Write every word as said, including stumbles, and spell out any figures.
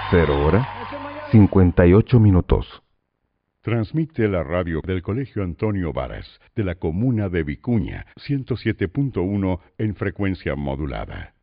Cero hora, cincuenta y ocho minutos. Transmite la radio del Colegio Antonio Varas, de la comuna de Vicuña, ciento siete punto uno en frecuencia modulada.